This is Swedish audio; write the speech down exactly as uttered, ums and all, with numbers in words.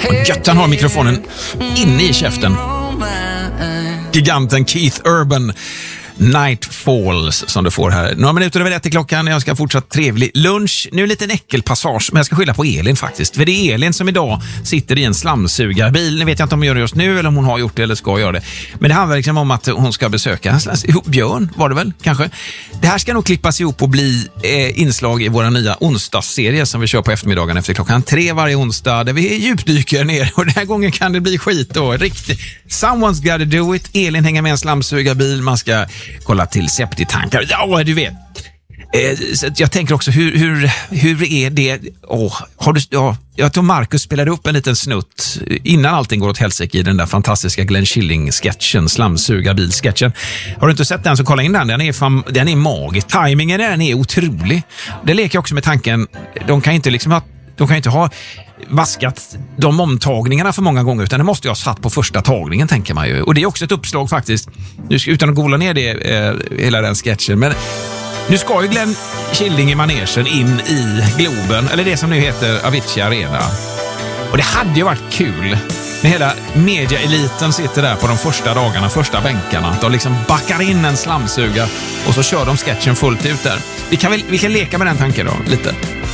Och gött han har mikrofonen inne i käften. Giganten Keith Urban. Night Falls som du får här. Några minuter över ett i klockan. Jag ska fortsätta trevlig lunch. Nu lite en äckelpassage, men jag ska skylla på Elin faktiskt. För det är Elin som idag sitter i en slamsugarbil. Nu vet jag inte om hon gör det just nu eller om hon har gjort det eller ska göra det. Men det handlar liksom om att hon ska besöka Björn, var det väl kanske. Det här ska nog klippas ihop och bli eh, inslag i våra nya onsdagsserie som vi kör på eftermiddagen efter klockan tre varje onsdag där vi djupdyker ner. Och den här gången kan det bli skit då. Riktigt. Someone's gotta do it. Elin hänger med en slamsugarbil. Man ska kolla till septitankar. Ja, du vet. Eh, så jag tänker också, hur, hur, hur är det? Oh, har du, ja, jag tror Marcus spelade upp en liten snutt innan allting går åt helsike i den där fantastiska Glenn Killing-sketchen, slamsugarbil-sketchen. Har du inte sett den så kolla in den. Den är, fam, den är magisk. Timingen den är otrolig. Det leker också med tanken, de kan inte liksom ha De kan inte ha vaskat de omtagningarna för många gånger utan det måste jag ha satt på första tagningen tänker man ju. Och det är också ett uppslag faktiskt. Nu ska, utan att gola ner det eh, hela den sketchen. Men nu ska ju Glenn Killing i manegen in i Globen, eller det som nu heter Avicii Arena. Och det hade ju varit kul när hela mediaeliten sitter där på de första dagarna, första bänkarna. De liksom backar in en slamsuga och så kör de sketchen fullt ut där. Vi kan, väl, vi kan leka med den tanken då, lite.